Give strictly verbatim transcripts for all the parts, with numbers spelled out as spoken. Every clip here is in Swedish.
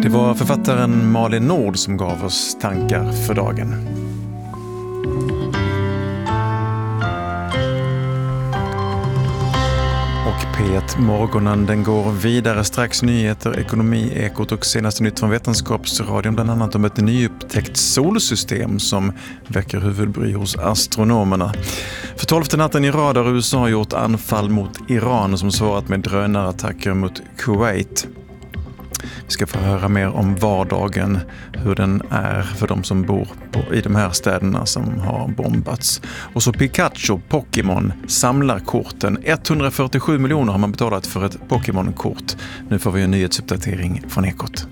Det var författaren Malin Nord som gav oss tankar för dagen. Och P ett-morgonen den går vidare, strax nyheter, ekonomi, ekot och senaste nytt från Vetenskapsradion, bland annat om ett nyupptäckt solsystem som väcker huvudbry hos astronomerna. För tolfte natten i rad har U S A gjort anfall mot Iran som svarat med drönarattacker mot Kuwait. Vi ska få höra mer om vardagen, hur den är för de som bor på, i de här städerna som har bombats. Och så Pikachu, Pokémon, samlar korten. etthundrafyrtiosju miljoner har man betalat för ett Pokémon-kort. Nu får vi en nyhetsuppdatering från Ekot.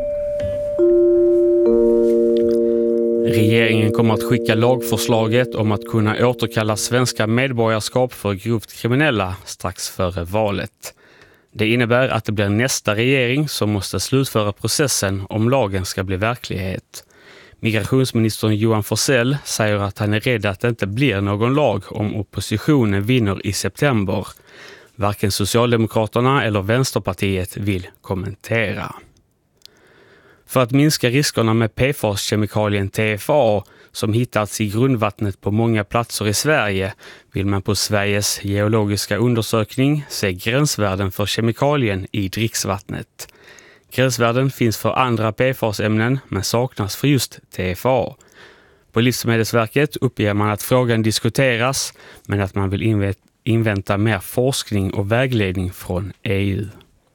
Regeringen kommer att skicka lagförslaget om att kunna återkalla svenska medborgarskap för grovt kriminella strax före valet. Det innebär att det blir nästa regering som måste slutföra processen om lagen ska bli verklighet. Migrationsministern Johan Forssell säger att han är rädd att det inte blir någon lag om oppositionen vinner i september. Varken Socialdemokraterna eller Vänsterpartiet vill kommentera. För att minska riskerna med P F A S-kemikalien T F A som hittats i grundvattnet på många platser i Sverige vill man på Sveriges geologiska undersökning se gränsvärden för kemikalien i dricksvattnet. Gränsvärden finns för andra P F A S-ämnen men saknas för just T F A. På Livsmedelsverket uppger man att frågan diskuteras men att man vill invänta mer forskning och vägledning från E U.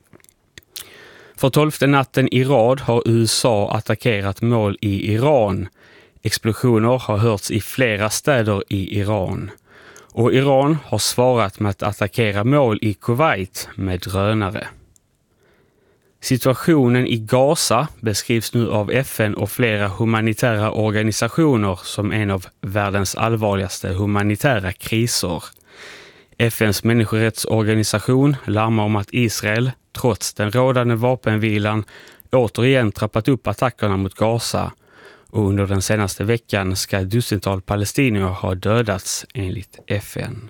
För tolfte natten i rad har U S A attackerat mål i Iran. Explosioner har hörts i flera städer i Iran. Och Iran har svarat med att attackera mål i Kuwait med drönare. Situationen i Gaza beskrivs nu av F N och flera humanitära organisationer som en av världens allvarligaste humanitära kriser. F N:s människorättsorganisation larmar om att Israel, trots den rådande vapenvilan, återigen trappat upp attackerna mot Gaza. Och under den senaste veckan ska dussintal palestinier ha dödats enligt F N.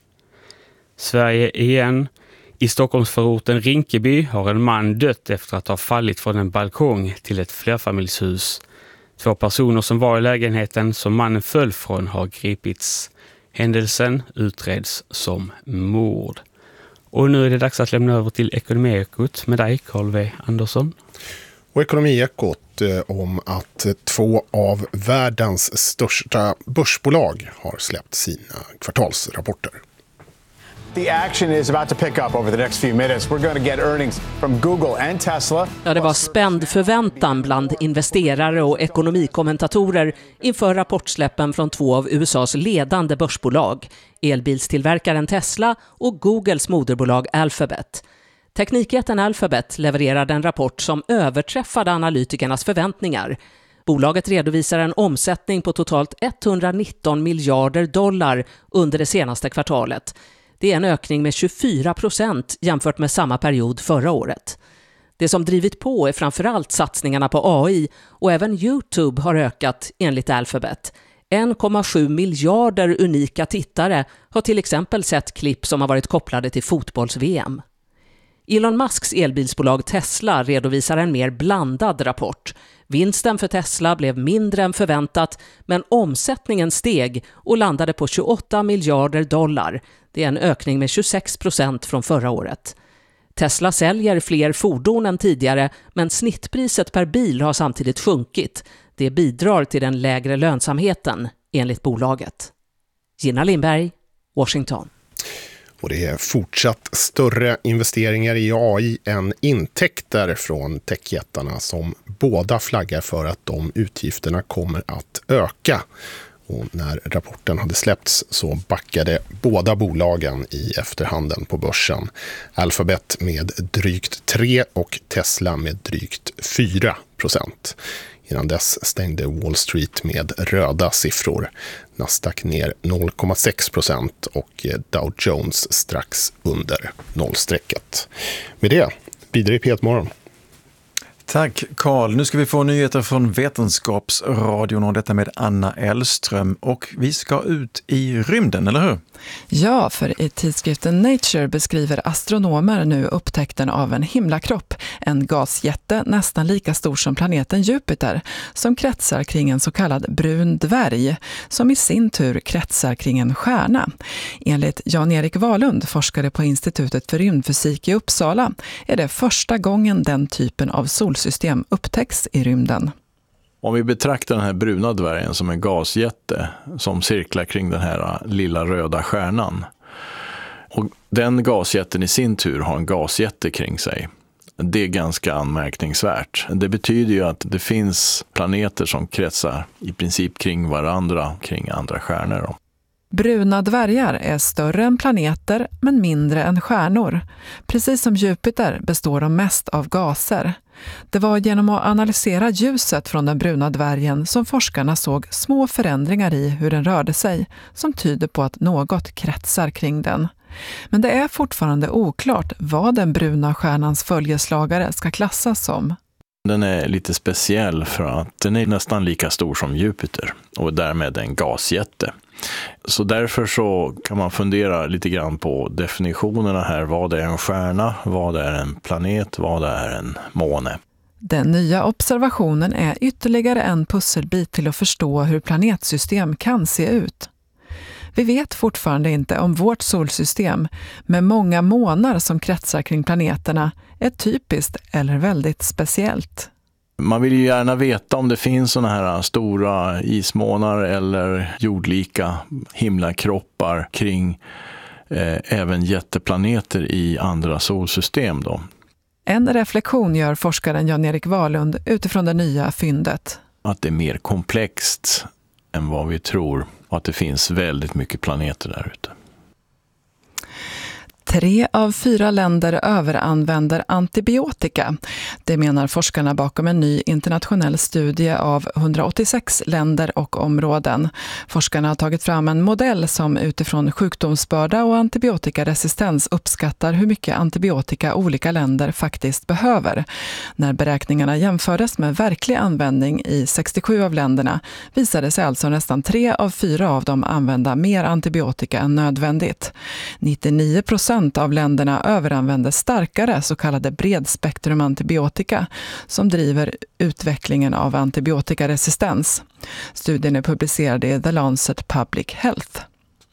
Sverige igen. I Stockholmsförorten Rinkeby har en man dött efter att ha fallit från en balkong till ett flerfamiljshus. Två personer som var i lägenheten som mannen föll från har gripits. Händelsen utreds som mord. Och nu är det dags att lämna över till Ekonomiekot med dig, Carl V. Andersson. Och Ekonomiekot eh, om att två av världens största börsbolag har släppt sina kvartalsrapporter. The action is about to pick up over the next few minutes. We're going to get earnings from Google and Tesla. Ja, det var spänd förväntan bland investerare och ekonomikommentatorer inför rapportsläppen från två av U S A:s ledande börsbolag, elbilstillverkaren Tesla och Googles moderbolag Alphabet. Teknikjätten Alphabet levererade en rapport som överträffade analytikernas förväntningar. Bolaget redovisar en omsättning på totalt etthundranitton miljarder dollar under det senaste kvartalet. Det är en ökning med tjugofyra procent jämfört med samma period förra året. Det som drivit på är framförallt satsningarna på A I och även YouTube har ökat enligt Alphabet. en komma sju miljarder unika tittare har till exempel sett klipp som har varit kopplade till fotbolls-V M. Elon Musks elbilsbolag Tesla redovisar en mer blandad rapport. Vinsten för Tesla blev mindre än förväntat, men omsättningen steg och landade på tjugoåtta miljarder dollar. Det är en ökning med tjugosex procent från förra året. Tesla säljer fler fordon än tidigare, men snittpriset per bil har samtidigt sjunkit. Det bidrar till den lägre lönsamheten, enligt bolaget. Gina Lindberg, Washington. Och det är fortsatt större investeringar i A I än intäkter från techjättarna som båda flaggar för att de utgifterna kommer att öka. Och när rapporten hade släppts så backade båda bolagen i efterhanden på börsen. Alphabet med drygt tre och Tesla med drygt fyra procent. Innan dess stängde Wall Street med röda siffror. Nasdaq ner noll komma sex procent och Dow Jones strax under nollstrecket. Med det, vidare i P ett morgon. Tack Carl. Nu ska vi få nyheter från Vetenskapsradion och detta med Anna Elström. Och vi ska ut i rymden, eller hur? Ja, för i tidskriften Nature beskriver astronomer nu upptäckten av en himlakropp, en gasjätte nästan lika stor som planeten Jupiter, som kretsar kring en så kallad brun dvärg, som i sin tur kretsar kring en stjärna. Enligt Jan-Erik Wahlund, forskare på Institutet för rymdfysik i Uppsala, är det första gången den typen av solsystem upptäcks i rymden. Om vi betraktar den här bruna dvärgen som en gasjätte som cirklar kring den här lilla röda stjärnan, och den gasjätten i sin tur har en gasjätte kring sig, det är ganska anmärkningsvärt. Det betyder ju att det finns planeter som kretsar i princip kring varandra, kring andra stjärnor då. Bruna dvärgar är större än planeter men mindre än stjärnor. Precis som Jupiter består de mest av gaser. Det var genom att analysera ljuset från den bruna dvärgen som forskarna såg små förändringar i hur den rörde sig, som tyder på att något kretsar kring den. Men det är fortfarande oklart vad den bruna stjärnans följeslagare ska klassas som. Den är lite speciell för att den är nästan lika stor som Jupiter och därmed en gasjätte. Så därför så kan man fundera lite grann på definitionerna här. Vad är en stjärna? Vad är en planet? Vad är en måne? Den nya observationen är ytterligare en pusselbit till att förstå hur planetsystem kan se ut. Vi vet fortfarande inte om vårt solsystem, med många månar som kretsar kring planeterna, är typiskt eller väldigt speciellt. Man vill ju gärna veta om det finns såna här stora ismånar eller jordlika himlakroppar kring eh, även jätteplaneter i andra solsystem då. En reflektion gör forskaren Jan-Erik Wahlund utifrån det nya fyndet. Att det är mer komplext än vad vi tror och att det finns väldigt mycket planeter där ute. Tre av fyra länder överanvänder antibiotika. Det menar forskarna bakom en ny internationell studie av hundraåttiosex länder och områden. Forskarna har tagit fram en modell som utifrån sjukdomsbörda och antibiotikaresistens uppskattar hur mycket antibiotika olika länder faktiskt behöver. När beräkningarna jämfördes med verklig användning i sextiosju av länderna visade sig alltså nästan tre av fyra av dem använda mer antibiotika än nödvändigt. nittionio procent av länderna överanvänder starkare så kallade bredspektrum antibiotika som driver utvecklingen av antibiotikaresistens. Studien är publicerad i The Lancet Public Health.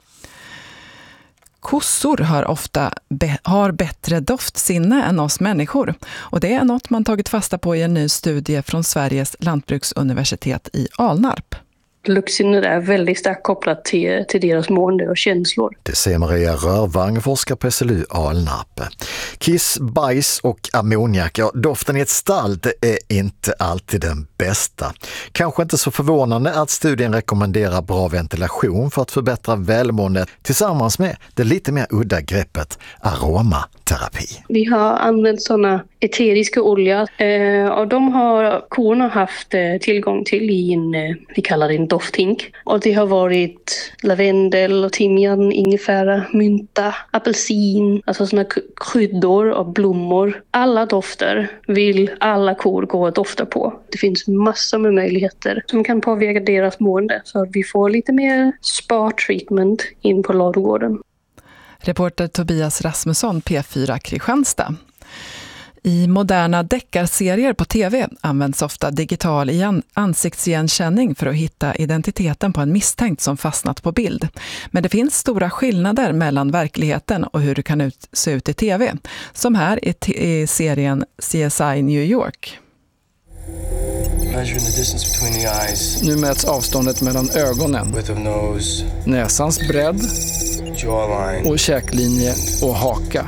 Kossor har ofta be- har bättre doftsinne än oss människor, och det är något man tagit fasta på i en ny studie från Sveriges lantbruksuniversitet i Alnarp. Luktsinnet är väldigt starkt kopplat till, till deras mående och känslor. Det säger Maria Rörvang, forskar på S L U Alnarp. Kiss, bajs och ammoniak, ja, doften i ett stall är inte alltid den bästa. Kanske inte så förvånande att studien rekommenderar bra ventilation för att förbättra välmåendet tillsammans med det lite mer udda greppet aromaterapi. Vi har använt sådana eteriska olja eh, och de har korna haft eh, tillgång till i en, eh, vi kallar det en dofthink. Och det har varit lavendel, timjan, ingefära, mynta, apelsin, alltså sådana kryddor och blommor. Alla dofter vill alla kor gå och dofta på. Det finns massor med möjligheter som kan påverka deras mående så att vi får lite mer spa-treatment in på ladugården. Reporter Tobias Rasmusson, P fyra Kristianstad. I moderna deckarserier på tv används ofta digital ansiktsigenkänning för att hitta identiteten på en misstänkt som fastnat på bild. Men det finns stora skillnader mellan verkligheten och hur det kan ut, se ut i tv. Som här i, t- i serien C S I New York. Nu mäts avståndet mellan ögonen, näsans bredd och käklinje och haka.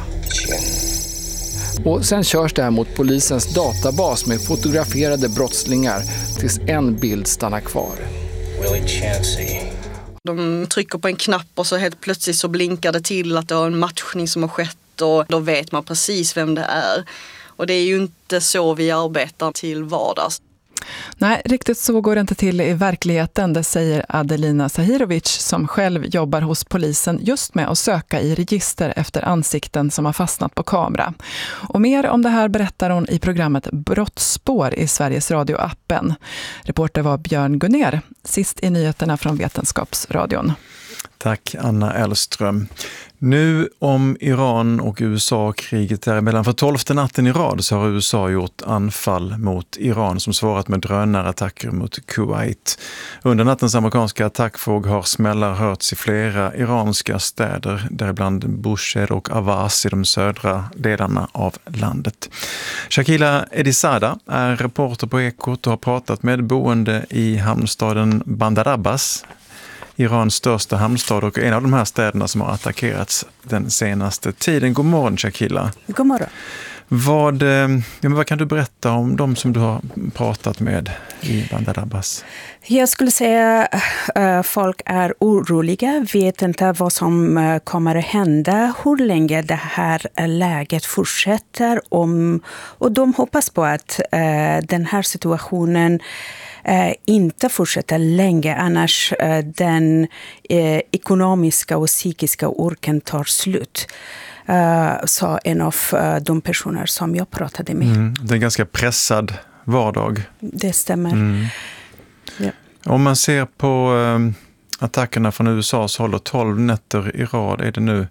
Och sen körs det här mot polisens databas med fotograferade brottslingar tills en bild stannar kvar. De trycker på en knapp och så helt plötsligt så blinkar det till att det är en matchning som har skett och då vet man precis vem det är. Och det är ju inte så vi arbetar till vardags. Nej, riktigt så går det inte till i verkligheten, det säger Adelina Zahirovic som själv jobbar hos polisen just med att söka i register efter ansikten som har fastnat på kamera. Och mer om det här berättar hon i programmet Brottsspår i Sveriges Radio-appen. Reporter var Björn Gunner, sist i nyheterna från Vetenskapsradion. Tack Anna Elström. Nu om Iran och U S A-kriget däremellan. För tolfte natten i rad så har U S A gjort anfall mot Iran som svarat med drönarattacker mot Kuwait. Under nattens amerikanska attackvåg har smällar hörts i flera iranska städer, däribland Bushehr och Avaz i de södra delarna av landet. Shakila Edisada är reporter på Ekot och har pratat med boende i hamnstaden Bandar Abbas, Irans största hamnstad och en av de här städerna som har attackerats den senaste tiden. God morgon Shakila. God morgon. Vad, ja, men vad kan du berätta om de som du har pratat med i Bandar Abbas? Jag skulle säga att folk är oroliga, vet inte vad som kommer att hända, hur länge det här läget fortsätter. Om, och de hoppas på att den här situationen Eh, inte fortsätta länge, annars eh, den eh, ekonomiska och psykiska orken tar slut, eh, sa en av eh, de personer som jag pratade med. Mm, det är en ganska pressad vardag. Det stämmer. Mm. Ja. Om man ser på eh, attackerna från U S A:s håll och tolv nätter i rad är det nu.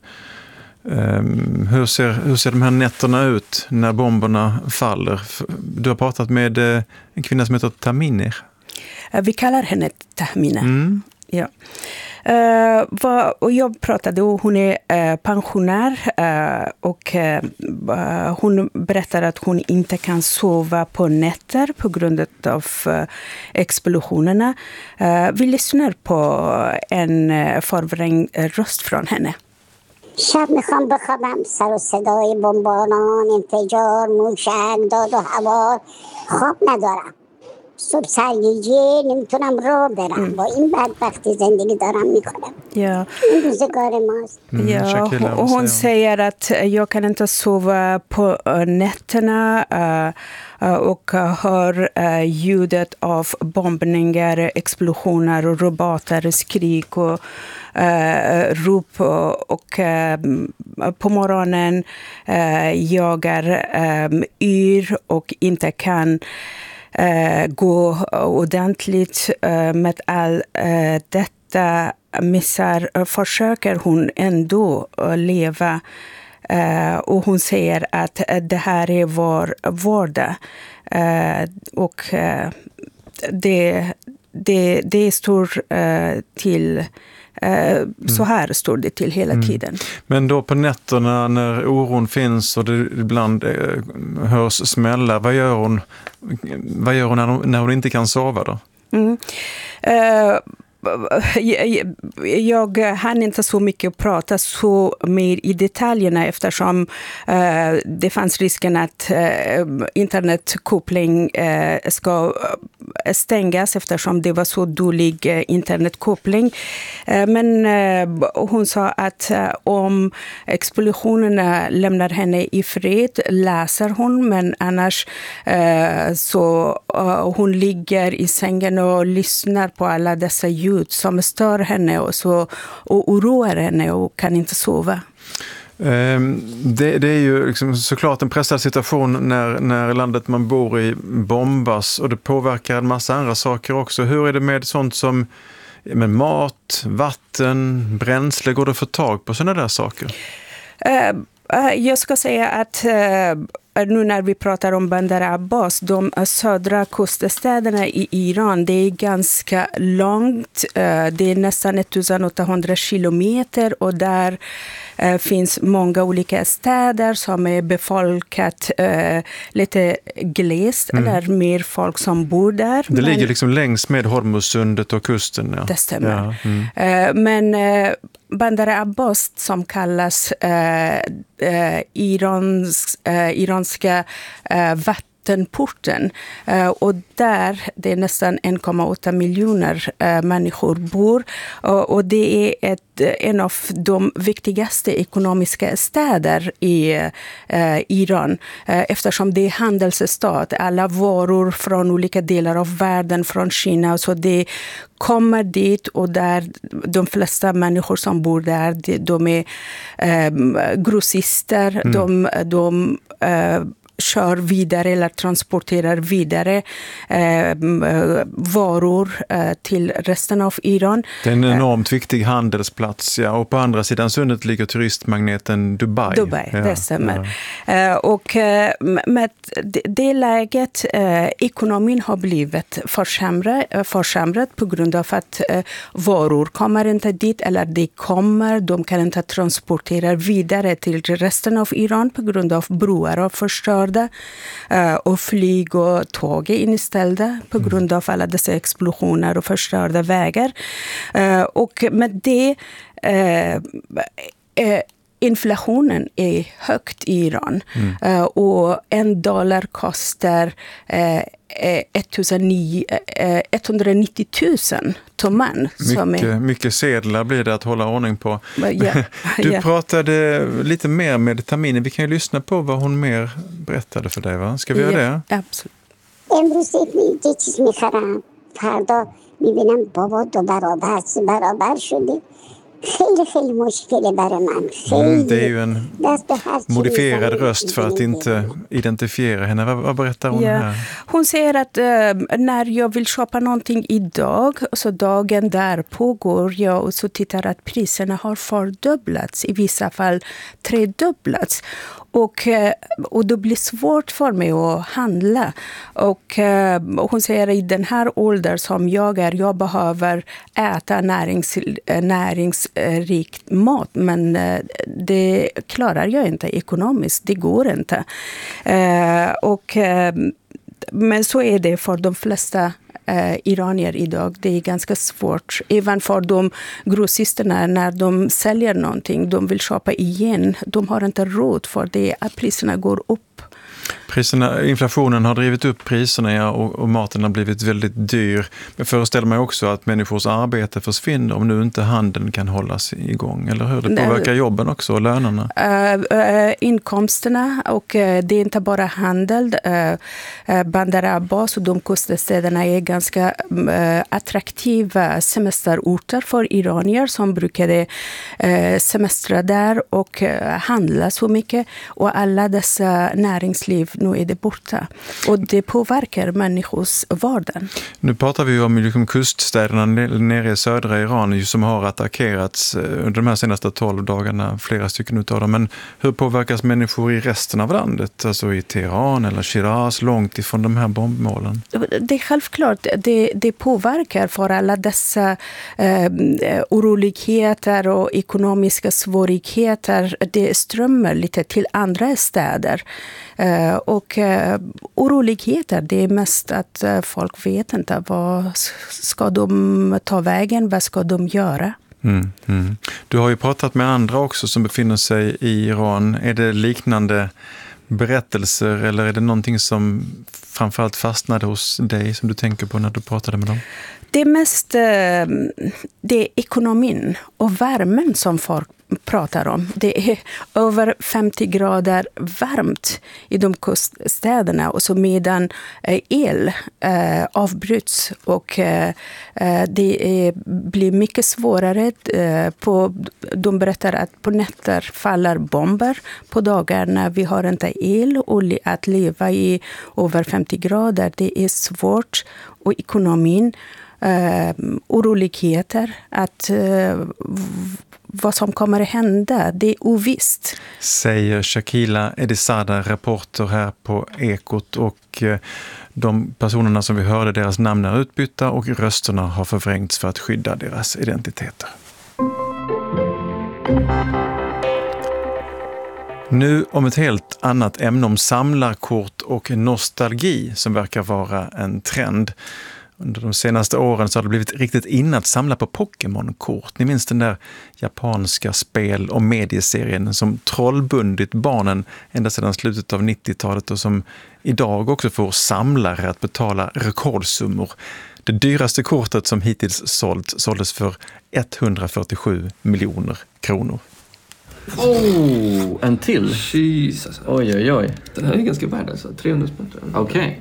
Um, hur, ser, hur ser de här nätterna ut när bomberna faller? Du har pratat med uh, en kvinna som heter Tahminer. Vi kallar henne Tahmina. Mm. Ja. Uh, vad, och jag pratade och hon är uh, pensionär uh, och uh, hon berättar att hon inte kan sova på nätter på grund av uh, explosionerna. Uh, vi lyssnar på en uh, förvrängd röst från henne. شب میخوام بخوابم سر و صدای بمباران انفجار موشک داد و هوا خواب ندارم صبح سرگیجه نمیتونم راه برم با این بدبختی زندگی دارم میکنم Ja. این روزگار ماست. Ja, och hon säger att jag kan inte sova på nätterna uh, och hör uh, ljudet av bombningar, explosioner och robotar, skrik och uh, rop och, och uh, på morgonen uh, jagar um, yr och inte kan uh, gå ordentligt uh, med all uh, detta missar försöker hon ändå leva uh, och hon säger att det här är vår vardag uh, och uh, det, det, det står uh, till uh, mm. så här står det till hela mm. tiden. Men då på nätterna när oron finns och det ibland uh, hörs smällar, vad gör hon, vad gör hon när, hon när hon inte kan sova då? Mm. Uh, Jag hann inte så mycket att prata så mer i detaljerna eftersom uh, det fanns risken att uh, internetkoppling uh, ska stängas eftersom det var så dålig uh, internetkoppling. Uh, men uh, hon sa att uh, om explosionerna lämnar henne i fred läser hon, men annars uh, så uh, hon ligger i sängen och lyssnar på alla dessa ljud som stör henne och, så, och oroar henne och kan inte sova. Det, det är ju liksom såklart en pressad situation när, när landet man bor i bombas och det påverkar en massa andra saker också. Hur är det med sånt som med mat, vatten, bränsle? Går det att få tag på sådana där saker? Jag ska säga att nu när vi pratar om Bandar Abbas, de södra kuststäderna i Iran, det är ganska långt. Det är nästan ettusenåttahundra kilometer och där finns många olika städer som är befolkat lite glest mm. eller mer folk som bor där. Det men ligger liksom längs med Hormuzsundet och kusten. Ja. Det stämmer. Ja, mm. Men Bandar Abbas som kallas eh, eh, Irans, eh, iranska eh, vatten bottenporten. Uh, och där det är nästan en komma åtta miljoner uh, människor bor. Uh, och det är ett, en av de viktigaste ekonomiska städer i uh, Iran. Uh, eftersom det är handelsstat. Alla varor från olika delar av världen, från Kina. Så det kommer dit och där de flesta människor som bor där, de är eh, grossister, mm. de, de eh, kör vidare eller transporterar vidare eh, varor eh, till resten av Iran. Det är en enormt viktig handelsplats, ja. Och på andra sidan sundet ligger turistmagneten Dubai. Dubai, ja. det stämmer. Ja. Eh, och eh, med det, det läget, eh, ekonomin har blivit försämrad, försämrad på grund av att eh, varor kommer inte dit, eller de kommer, de kan inte transportera vidare till resten av Iran på grund av broar och förstörda. Och flyg och tåg är inställda på grund av alla dessa explosioner och förstörda vägar. Och med det inflationen är högt i Iran. Mm. Och en dollar kostar etthundranittio tusen tomman. Mycket, är... mycket sedlar blir det att hålla ordning på. Yeah. Du yeah. pratade lite mer med Tamini. Vi kan ju lyssna på vad hon mer berättade för dig, va? Ska vi yeah. göra det? Absolut. امروز یه چیز میخرم فردا میبینم بابا دو برابر سه برابر شده خیلی خیلی مشکله برای من mm, det är ju en modifierad röst för att inte identifiera henne. Vad, vad berättar hon yeah. här? Hon säger att uh, när jag vill köpa någonting idag, så dagen där pågår jag och så tittar att priserna har fördubblats, i vissa fall tredubblats. Och, och det blir svårt för mig att handla. Och, och hon säger i den här åldern som jag är, jag behöver äta närings, näringsrikt mat. Men det klarar jag inte ekonomiskt, det går inte. Och, men så är det för de flesta Eh, iranier idag. Det är ganska svårt. Även för de grossisterna, när de säljer någonting, de vill köpa igen. De har inte råd för det. Att priserna går upp. Priserna, inflationen har drivit upp priserna, ja, och, och maten har blivit väldigt dyr. Men föreställer mig också att människors arbete försvinner om nu inte handeln kan hållas igång. Eller hur? Det påverkar jobben också och lönerna. Uh, uh, inkomsterna, och uh, det är inte bara handel. Uh, uh, Bandar Abbas och de kuststäderna är ganska uh, attraktiva semesterorter för iranier som brukade uh, semestra där och uh, handla så mycket. Och alla dessa näringsliv, nu är det borta. Och det påverkar människors vardag. Nu pratar vi om liksom kuststäderna nere i södra Iran som har attackerats under de här senaste tolv dagarna, flera stycken utav dem. Men hur påverkas människor i resten av landet? Alltså i Teheran eller Shiraz, långt ifrån de här bombmålen? Det är självklart. Det, det påverkar för alla dessa eh, oroligheter och ekonomiska svårigheter. Det strömmar lite till andra städer. Uh, och uh, oroligheter, det är mest att uh, folk vet inte vad ska de ta vägen, vad ska de göra. Mm, mm. Du har ju pratat med andra också som befinner sig i Iran. Är det liknande berättelser eller är det någonting som framförallt fastnade hos dig som du tänker på när du pratade med dem? Det är mest uh, det är ekonomin och värmen som folk pratar om. Det är över femtio grader varmt i de kuststäderna, och så medan el eh, avbryts och eh, det är, blir mycket svårare. Eh, på, de berättar att på nätter faller bomber på dagar när vi har inte el, och att leva i över femtio grader, det är svårt. Och ekonomin, eh, oroligheter, att eh, vad som kommer att hända, det är ovisst. Säger Shakila Edisada, reporter här på Ekot, och de personerna som vi hörde, deras namn är utbytta och rösterna har förvrängts för att skydda deras identiteter. Nu om ett helt annat ämne, om samlarkort och nostalgi som verkar vara en trend. Under de senaste åren så har det blivit riktigt in att samla på Pokémon-kort. Ni minns den där japanska spel- och medieserien som trollbundit barnen ända sedan slutet av nittiotalet och som idag också får samlare att betala rekordsummor. Det dyraste kortet som hittills sålt såldes för etthundrafyrtiosju miljoner kronor. Oh, en till? Jesus. Oj, oj, oj. Den här är ganska värd alltså, trehundra spänn. Okej. Okay.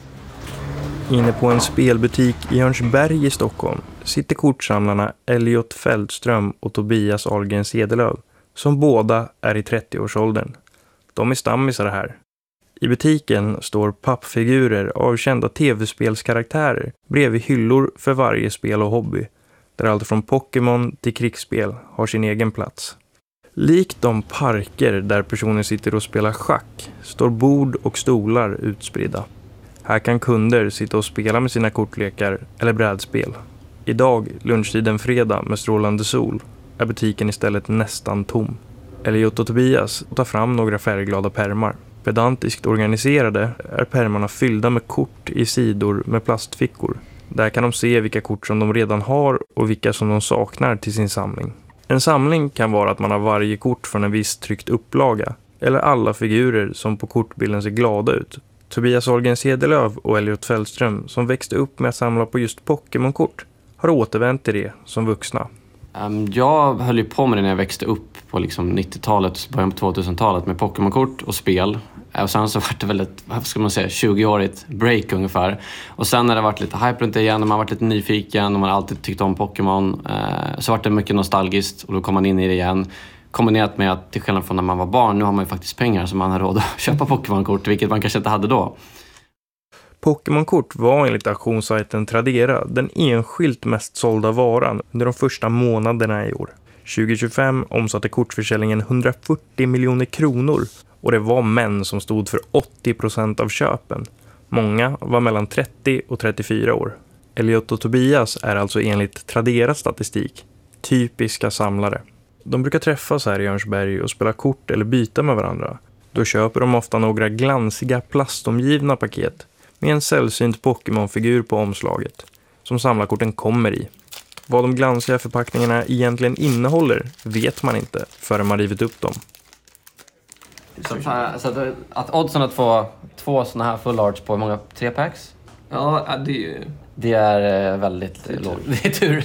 Inne på en spelbutik i Örnsberg i Stockholm sitter kortsamlarna Elliot Fällström och Tobias Ahlgren Sedelöv, som båda är i trettioårsåldern. De är stammisar här. I butiken står pappfigurer av kända tv-spelskaraktärer bredvid hyllor för varje spel och hobby, där allt från Pokémon till krigsspel har sin egen plats. Likt de parker där personer sitter och spelar schack står bord och stolar utspridda. Här kan kunder sitta och spela med sina kortlekar eller brädspel. Idag, lunchtiden fredag med strålande sol, är butiken istället nästan tom. Elliot och Tobias tar fram några färgglada pärmar. Pedantiskt organiserade är pärmarna fyllda med kort i sidor med plastfickor. Där kan de se vilka kort som de redan har och vilka som de saknar till sin samling. En samling kan vara att man har varje kort från en viss tryckt upplaga eller alla figurer som på kortbilden ser glada ut. Tobias Ahlgren Sedelöv och Elliot Fällström, som växte upp med att samla på just Pokémon-kort, har återvänt till det som vuxna. Um, jag höll ju på med det när jag växte upp på liksom nittiotalet, början på tvåtusentalet med Pokémon-kort och spel. Och sen så var det väl ett, vad ska man säga, tjugoårigt break ungefär. Och sen när det varit lite hype runt det igen och man varit lite nyfiken och man alltid tyckt om Pokémon, eh, så var det mycket nostalgiskt och då kom man in i det igen. Kombinerat med att till skillnad från när man var barn, nu har man ju faktiskt pengar så man har råd att köpa Pokémon-kort, vilket man kanske inte hade då. Pokémon-kort var enligt auktionssajten Tradera den enskilt mest sålda varan under de första månaderna i år. tjugo tjugofem omsatte kortförsäljningen hundrafyrtio miljoner kronor och det var män som stod för åttio procent av köpen. Många var mellan trettio och trettiofyra år. Elliot och Tobias är alltså enligt Traderas statistik typiska samlare. De brukar träffas här i Örnsberg och spela kort eller byta med varandra. Då köper de ofta några glansiga plastomgivna paket med en sällsynt Pokémon-figur på omslaget som samlarkorten kommer i. Vad de glansiga förpackningarna egentligen innehåller vet man inte förrän man rivit upp dem. Så, så att oddsen att få två såna här full arts på många tre packs? Ja, det är det är väldigt lågt. Det är tur.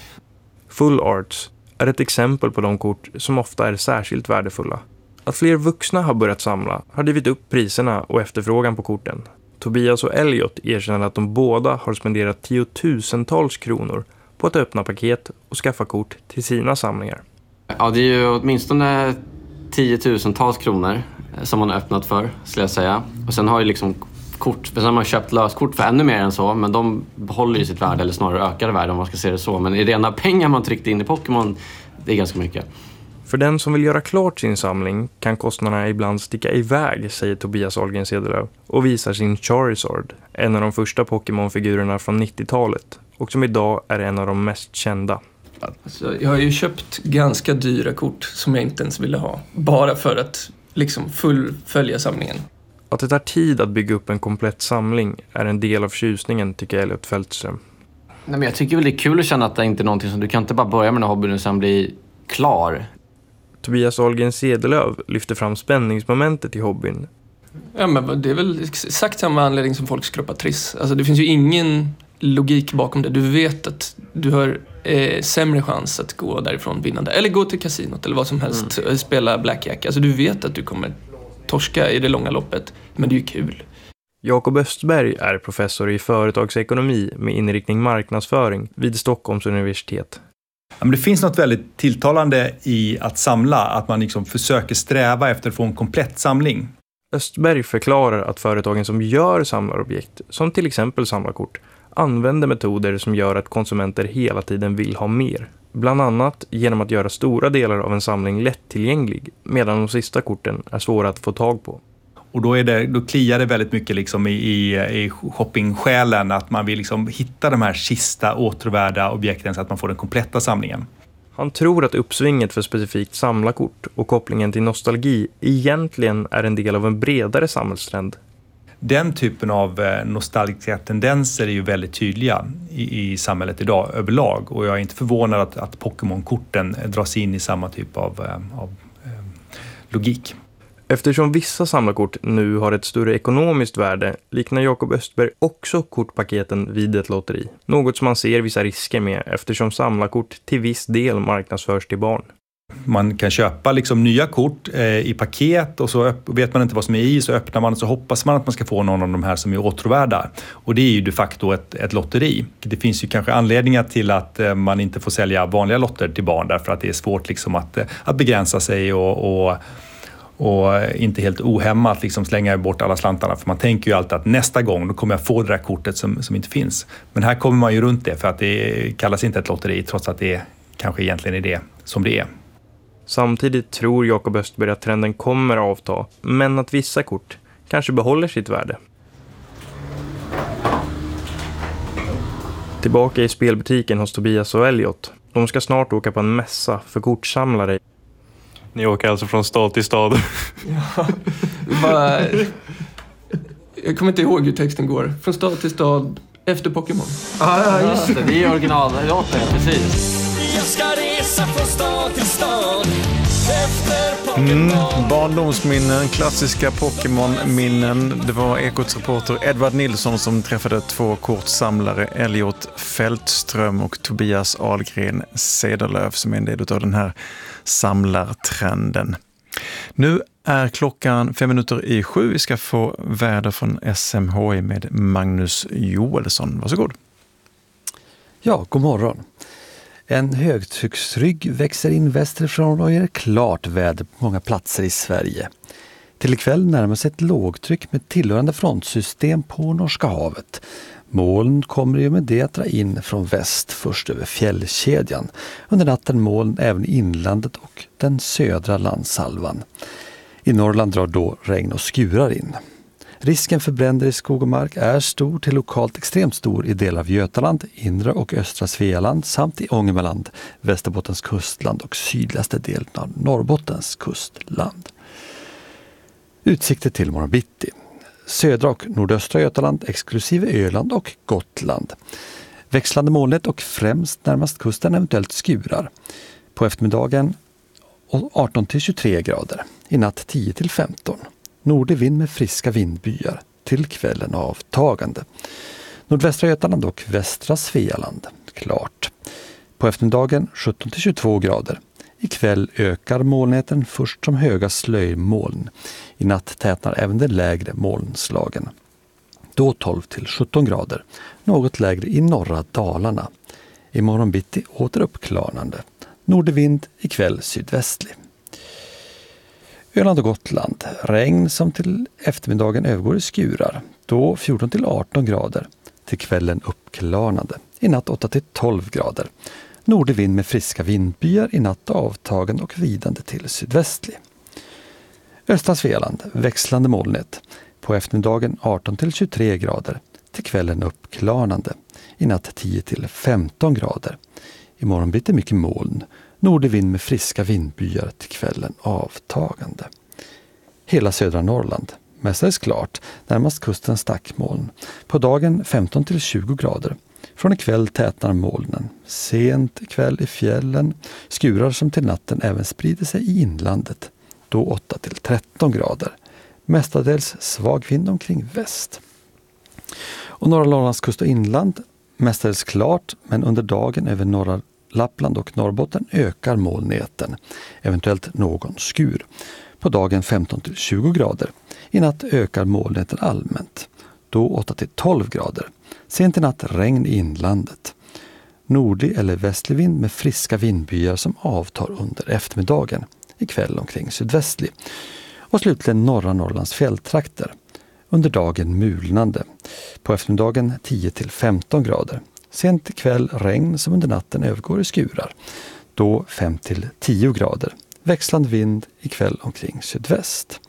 Full arts är ett exempel på de kort som ofta är särskilt värdefulla. Att fler vuxna har börjat samla har drivit upp priserna och efterfrågan på korten. Tobias och Elliot erkänner att de båda har spenderat tiotusentals kronor på att öppna paket och skaffa kort till sina samlingar. Ja, det är ju åtminstone tiotusentals kronor som man har öppnat för, skulle jag säga. Och sen har ju liksom kort, sen har man köpt löskort för ännu mer än så, men de behåller ju sitt värde, eller snarare ökar värde om man ska se det så. Men i rena pengar man tryckte in i Pokémon, det är ganska mycket. För den som vill göra klart sin samling kan kostnaderna ibland sticka iväg, säger Tobias Ahlgren Sedelöv och visar sin Charizard, en av de första Pokémon-figurerna från nittiotalet och som idag är en av de mest kända. Alltså, jag har ju köpt ganska dyra kort som jag inte ens ville ha, bara för att liksom fullfölja samlingen. Att det tar tid att bygga upp en komplett samling är en del av tjusningen, tycker Elliot Fällström. Nej, men jag tycker väl det är kul att känna att det inte är någonting som du kan inte bara börja med den här hobbyn och sen bli klar. Tobias Ahlgren Sedelöv lyfter fram spänningsmomentet i hobbyn. Ja, men det är väl exakt samma anledning som folk skroppar triss. Alltså det finns ju ingen logik bakom det. Du vet att du har eh, sämre chans att gå därifrån vinnande. Eller gå till kasinot eller vad som helst. Mm. Spela blackjack. Alltså du vet att du kommer torska i det långa loppet. Men det är ju kul. Jakob Östberg är professor i företagsekonomi med inriktning marknadsföring vid Stockholms universitet. Ja, men det finns något väldigt tilltalande i att samla. Att man liksom försöker sträva efter att få en komplett samling. Östberg förklarar att företagen som gör samlarobjekt, som till exempel samlarkort, använder metoder som gör att konsumenter hela tiden vill ha mer. Bland annat genom att göra stora delar av en samling lättillgänglig, medan de sista korten är svåra att få tag på. Och då, är det, då kliar det väldigt mycket liksom i, i, i shopping-själen att man vill liksom hitta de här sista återvärda objekten så att man får den kompletta samlingen. Han tror att uppsvinget för specifikt samlarkort och kopplingen till nostalgi egentligen är en del av en bredare samhällstrend. Den typen av nostalgiska tendenser är ju väldigt tydliga i, i samhället idag överlag. Och jag är inte förvånad att, att Pokémon-korten dras in i samma typ av, av eh, logik. Eftersom vissa samlarkort nu har ett större ekonomiskt värde liknar Jakob Östberg också kortpaketen vid ett lotteri. Något som man ser vissa risker med eftersom samlarkort till viss del marknadsförs till barn. Man kan köpa liksom nya kort eh, i paket och så vet man inte vad som är i, så öppnar man och så hoppas man att man ska få någon av de här som är åtråvärda. Och det är ju de facto ett, ett lotteri. Det finns ju kanske anledningar till att eh, man inte får sälja vanliga lotter till barn därför att det är svårt liksom att, eh, att begränsa sig och, och Och inte helt ohämmat liksom slänga bort alla slantarna. För man tänker ju alltid att nästa gång då kommer jag få det där kortet som, som inte finns. Men här kommer man ju runt det för att det kallas inte ett lotteri trots att det kanske egentligen är det som det är. Samtidigt tror Jakob Östberg att trenden kommer att avta. Men att vissa kort kanske behåller sitt värde. Tillbaka i spelbutiken hos Tobias och Elliot. De ska snart åka på en mässa för kortsamlare. Ni åker alltså från stad till stad. Ja, bara, jag kommer inte ihåg hur texten går. Från stad till stad efter Pokémon. Ah, ja, just det. Det är originallåten, precis. Jag ska resa från stad till stad efter Pokémon. Mm, barndomsminnen, klassiska Pokémon-minnen. Det var Ekots reporter Edvard Nilsson som träffade två kortsamlare, Elliot Fältström och Tobias Ahlgren Cederlöf, som är en del av den här samlartrenden. Nu är klockan fem minuter i sju. Vi ska få väder från S M H I med Magnus Joelsson. Varsågod. Ja, god morgon. En högtrycksrygg växer in västerifrån och ger klart väder på många platser i Sverige. Till ikväll närmar sig ett lågtryck med tillhörande frontsystem på Norska havet. Moln kommer ju med det att dra in från väst först över fjällkedjan. Under natten moln även i inlandet och den södra landshalvan. I Norrland drar då regn och skurar in. Risken för bränder i skog och mark är stor till lokalt extremt stor i delar av Götaland, inre och östra Svealand samt i Ångermanland, Västerbottens kustland och sydligaste delen av Norrbottens kustland. Utsikter till morgon bitti. Södra och nordöstra Götaland exklusive Öland och Gotland. Växlande molnigt och främst närmast kusten eventuellt skurar. På eftermiddagen arton till tjugotre grader. I natt tio till femton. Nordig vind med friska vindbyar. Till kvällen avtagande. Nordvästra Götaland och västra Svealand. Klart. På eftermiddagen sjutton till tjugotvå grader. I kväll ökar molnigheten först som höga slöjmoln. I natt tätnar även de lägre molnslagen. Då tolv till sjutton grader. Något lägre i norra Dalarna. I morgon bitti åter uppklarnande. Nordig vind, ikväll sydvästlig. Öland och Gotland. Regn som till eftermiddagen övergår i skurar. Då fjorton till arton grader. Till kvällen uppklarnande. I natt åtta till tolv grader. Nordig vind med friska vindbyar, i natt avtagande och vidande till sydvästlig. Östra Svealand, växlande molnigt. På eftermiddagen arton till tjugotre grader. Till kvällen uppklarnande. I natt tio till femton grader. Imorgon blir det mycket moln. Nordig vind med friska vindbyar, till kvällen avtagande. Hela södra Norrland. Mestadels klart, närmast kusten stackmoln. På dagen femton till tjugo grader. Från ikväll tätnar molnen. Sent ikväll i fjällen. Skurar som till natten även sprider sig i inlandet. Då åtta till tretton grader. Mestadels svag vind omkring väst. Och norra Norrlands kust och inland. Mestadels klart, men under dagen över norra Lappland och Norrbotten ökar molnigheten. Eventuellt någon skur. På dagen femton till tjugo grader. I natt ökar molnigheten allmänt. Då åtta till tolv grader. Sent i natt regn i inlandet. Nordlig eller västlig vind med friska vindbyar som avtar under eftermiddagen. Ikväll omkring sydvästlig. Och slutligen norra Norrlands fjälltrakter. Under dagen mulnande. På eftermiddagen tio till femton grader. Sent ikväll regn som under natten övergår i skurar. Då fem till tio grader. Växlande vind ikväll omkring sydväst.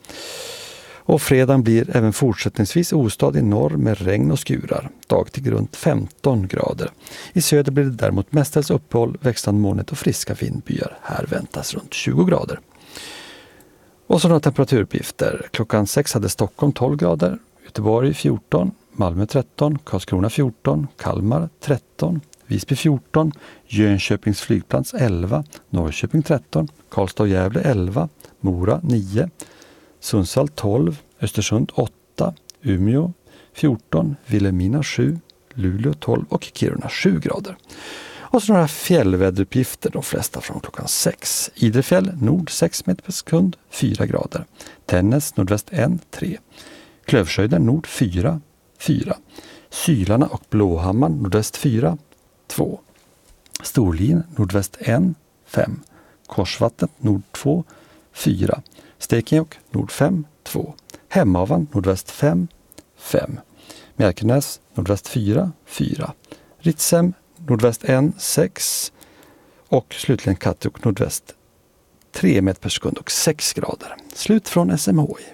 Och fredagen blir även fortsättningsvis ostad i norr med regn och skurar. Dag till runt femton grader. I söder blir det däremot mestadels uppehåll, växlande molnigt och friska vindbyar. Här väntas runt tjugo grader. Och sådana temperaturuppgifter. Klockan sex hade Stockholm tolv grader. Göteborg fjorton, Malmö tretton, Karlskrona fjorton, Kalmar tretton, Visby fjorton, Jönköpings flygplats elva, Norrköping tretton, Karlstad och Gävle elva, Mora nio, Sundsvall tolv, Östersund åtta, Umeå fjorton, Vilhelmina sju, Luleå tolv och Kiruna sju grader. Och så några fjällväderuppgifter, de flesta från klockan sex. Idrefjäll nord sex meter per sekund, fyra grader. Tännäs nordväst ett, tre. Klövsjöjden nord fyra, fyra. Sylarna och Blåhammaren nordväst fyra, två. Storlien nordväst ett, fem. Korsvattnet nord två, fyra. Stekenjokk nord fem, två. Hemavan nordväst fem, fem. Mjärkenäs nordväst fyra, fyra. Ritsem nordväst ett, sex. Och slutligen Kattegatt nordväst tre meter per sekund och sex grader. Slut från S M H I.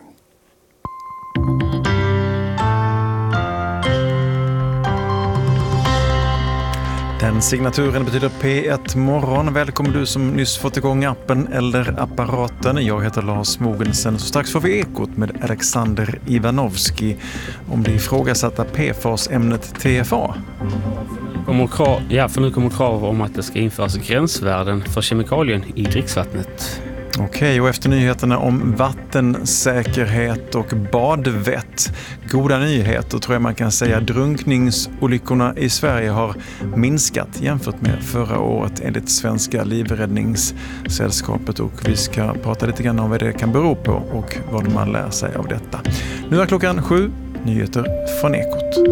Den signaturen betyder P ett morgon. Välkommen du som nyss fått igång appen eller apparaten. Jag heter Lars Mogensen. Så strax får vi Ekot med Alexander Ivanovski om det ifrågasatta P F A S-ämnet T F A. Ja, för nu kommer krav om att det ska införas gränsvärden för kemikalien i dricksvattnet. Okej, och efter nyheterna om vattensäkerhet och badvett. Goda nyheter tror jag man kan säga. Drunkningsolyckorna i Sverige har minskat jämfört med förra året enligt Svenska livräddningssällskapet. Och vi ska prata lite grann om vad det kan bero på och vad man lär sig av detta. Nu är klockan sju, nyheter från Ekot.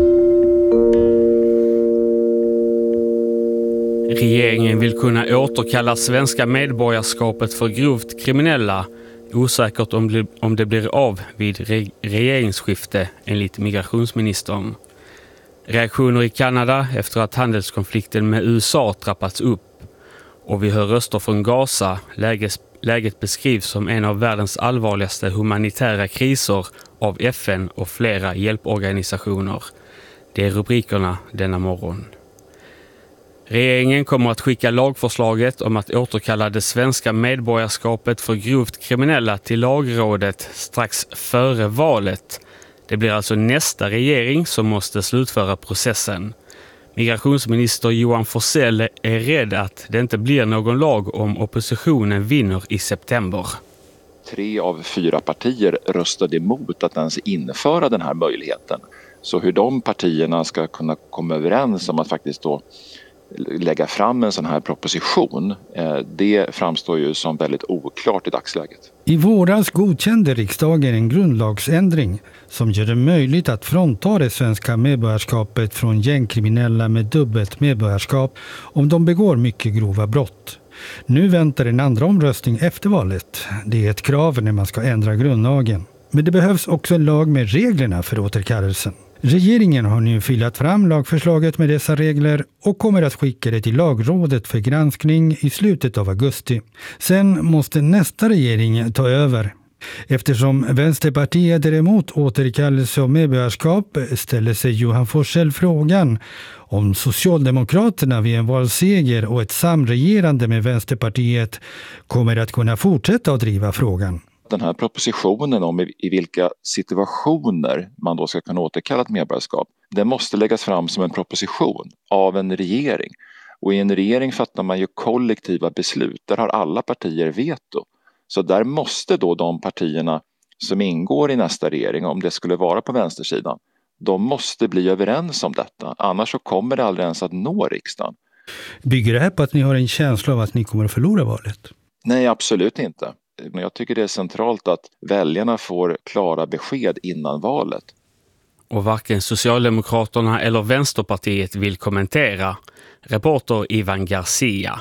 Regeringen vill kunna återkalla svenska medborgarskapet för grovt kriminella, osäkert om, om det blir av vid re- regeringsskifte enligt migrationsministern. Reaktioner i Kanada efter att handelskonflikten med U S A trappats upp. Och vi hör röster från Gaza. Läget, läget beskrivs som en av världens allvarligaste humanitära kriser av F N och flera hjälporganisationer. Det är rubrikerna denna morgon. Regeringen kommer att skicka lagförslaget om att återkalla det svenska medborgarskapet för grovt kriminella till lagrådet strax före valet. Det blir alltså nästa regering som måste slutföra processen. Migrationsminister Johan Forssell är rädd att det inte blir någon lag om oppositionen vinner i september. Tre av fyra partier röstade emot att ens införa den här möjligheten. Så hur de partierna ska kunna komma överens om att faktiskt då lägga fram en sån här proposition, det framstår ju som väldigt oklart i dagsläget. I våras godkände riksdagen en grundlagsändring som gör det möjligt att frånta det svenska medborgarskapet från gängkriminella med dubbelt medborgarskap om de begår mycket grova brott. Nu väntar en andra omröstning efter valet. Det är ett krav när man ska ändra grundlagen. Men det behövs också en lag med reglerna för återkallelsen. Regeringen har nu filat fram lagförslaget med dessa regler och kommer att skicka det till lagrådet för granskning i slutet av augusti. Sen måste nästa regering ta över. Eftersom Vänsterpartiet är emot återkallelse av medborgarskap ställer sig Johan Forssell frågan om Socialdemokraterna vid en valseger och ett samregerande med Vänsterpartiet kommer att kunna fortsätta att driva frågan. Den här propositionen om i vilka situationer man då ska kunna återkalla ett medborgarskap, det måste läggas fram som en proposition av en regering. Och i en regering fattar man ju kollektiva beslut. Där har alla partier veto. Så där måste då de partierna som ingår i nästa regering, om det skulle vara på vänstersidan, de måste bli överens om detta. Annars så kommer det aldrig ens att nå riksdagen. Bygger det här på att ni har en känsla av att ni kommer att förlora valet? Nej, absolut inte. Men jag tycker det är centralt att väljarna får klara besked innan valet. Och varken Socialdemokraterna eller Vänsterpartiet vill kommentera. Reporter Ivan Garcia.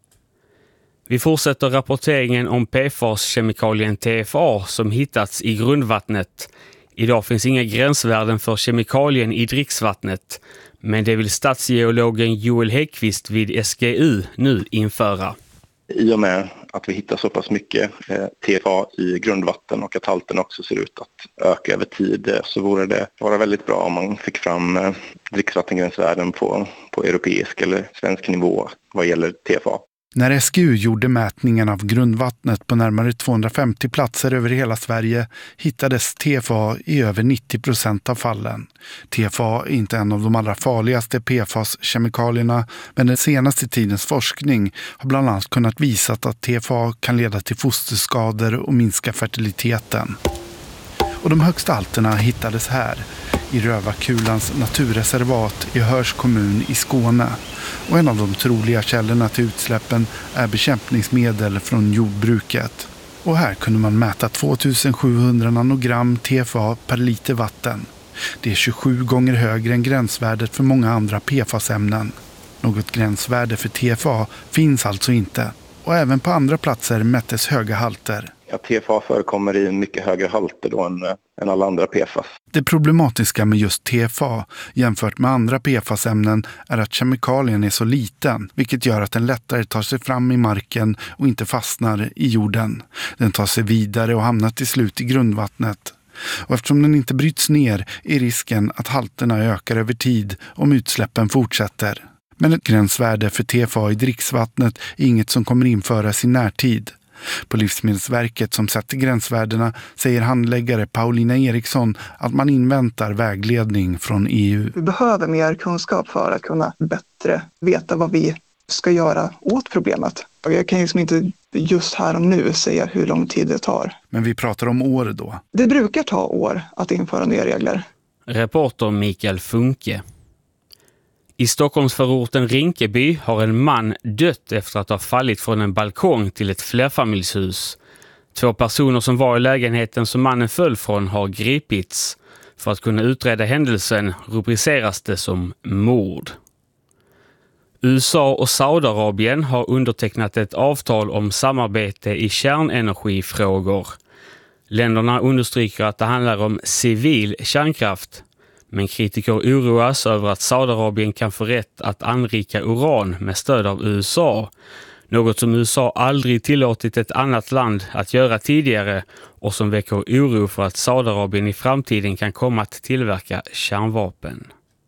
Vi fortsätter rapporteringen om P F A S-kemikalien T F A som hittats i grundvattnet. Idag finns inga gränsvärden för kemikalien i dricksvattnet. Men det vill statsgeologen Joel Häggqvist vid S G U nu införa. I och med att vi hittar så pass mycket eh, T F A i grundvatten och att halten också ser ut att öka över tid, eh, så vore det vara väldigt bra om man fick fram eh, dricksvattengränsvärden på, på europeisk eller svensk nivå vad gäller T F A. När S G U gjorde mätningen av grundvattnet på närmare tvåhundrafemtio platser över hela Sverige hittades T F A i över nittio procent av fallen. T F A är inte en av de allra farligaste P F A S-kemikalierna, men den senaste tidens forskning har bland annat kunnat visa att T F A kan leda till fosterskador och minska fertiliteten. Och de högsta halterna hittades här, i Rövakulans naturreservat i Höörs kommun i Skåne. Och en av de troliga källorna till utsläppen är bekämpningsmedel från jordbruket. Och här kunde man mäta tvåtusensjuhundra nanogram T F A per liter vatten. Det är tjugosju gånger högre än gränsvärdet för många andra P F A S-ämnen. Något gränsvärde för T F A finns alltså inte. Och även på andra platser mättes höga halter. Ja, T F A förekommer i mycket högre halter då än, än alla andra P F A S. Det problematiska med just T F A jämfört med andra P F A S-ämnen är att kemikalien är så liten, vilket gör att den lättare tar sig fram i marken och inte fastnar i jorden. Den tar sig vidare och hamnar till slut i grundvattnet. Och eftersom den inte bryts ner är risken att halterna ökar över tid om utsläppen fortsätter. Men ett gränsvärde för T F A i dricksvattnet är inget som kommer införas i närtid. På Livsmedelsverket som sätter gränsvärdena säger handläggare Paulina Eriksson att man inväntar vägledning från E U. Vi behöver mer kunskap för att kunna bättre veta vad vi ska göra åt problemet. Och jag kan liksom inte just här och nu säga hur lång tid det tar. Men vi pratar om år då. Det brukar ta år att införa nya regler. Reporter Mikael Funke. I Stockholmsförorten Rinkeby har en man dött efter att ha fallit från en balkong till ett flerfamiljshus. Två personer som var i lägenheten som mannen föll från har gripits. För att kunna utreda händelsen rubriceras det som mord. U S A och Saudiarabien har undertecknat ett avtal om samarbete i kärnenergifrågor. Länderna understryker att det handlar om civil kärnkraft. Men kritiker oroas över att Saudiarabien kan få rätt att anrika uran med stöd av U S A. Något som U S A aldrig tillåtit ett annat land att göra tidigare och som väcker oro för att Saudiarabien i framtiden kan komma att tillverka kärnvapen.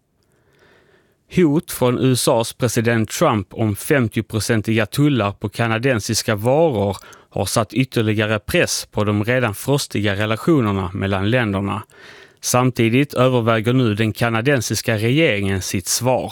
Hot från U S A:s president Trump om femtio-procentiga tullar på kanadensiska varor har satt ytterligare press på de redan frostiga relationerna mellan länderna. Samtidigt överväger nu den kanadensiska regeringen sitt svar.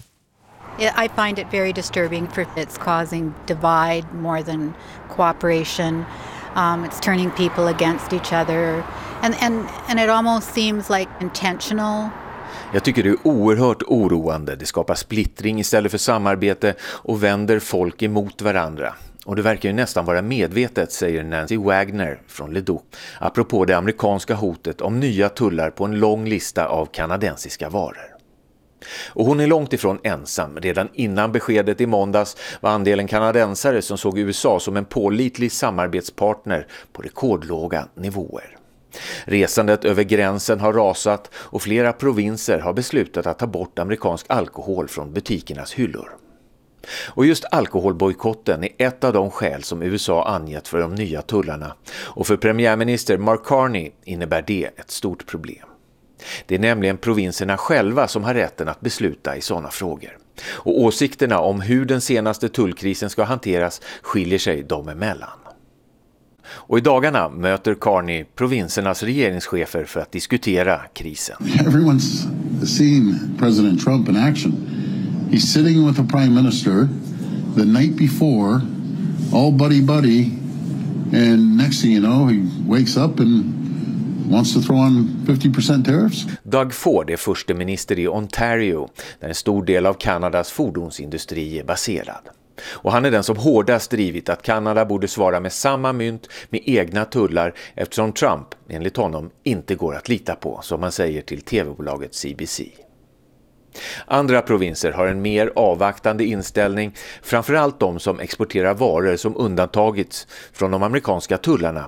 I find it very disturbing for it's causing divide more than cooperation. Um, it's turning people against each other and, and, and it almost seems like intentional. Jag tycker det är oerhört oroande. Det skapar splittring istället för samarbete och vänder folk emot varandra. Och det verkar ju nästan vara medvetet, säger Nancy Wagner från Ledoux, apropå det amerikanska hotet om nya tullar på en lång lista av kanadensiska varor. Och hon är långt ifrån ensam. Redan innan beskedet i måndags var andelen kanadensare som såg U S A som en pålitlig samarbetspartner på rekordlåga nivåer. Resandet över gränsen har rasat och flera provinser har beslutat att ta bort amerikansk alkohol från butikernas hyllor. Och just alkoholbojkotten är ett av de skäl som U S A angett för de nya tullarna. Och för premiärminister Mark Carney innebär det ett stort problem. Det är nämligen provinserna själva som har rätten att besluta i sådana frågor. Och åsikterna om hur den senaste tullkrisen ska hanteras skiljer sig dem emellan. Och i dagarna möter Carney provinsernas regeringschefer för att diskutera krisen. Everyone's seen President Trump in action. He's sitting with the prime minister the night before, all buddy-buddy, and next thing you know, he wakes up and wants to throw on fifty percent tariffs. Doug Ford är förste minister i Ontario, där en stor del av Kanadas fordonsindustri är baserad. Och han är den som hårdast drivit att Kanada borde svara med samma mynt med egna tullar eftersom Trump, enligt honom, inte går att lita på, som man säger till tv-bolaget C B C. Andra provinser har en mer avvaktande inställning, framförallt de som exporterar varor som undantagits från de amerikanska tullarna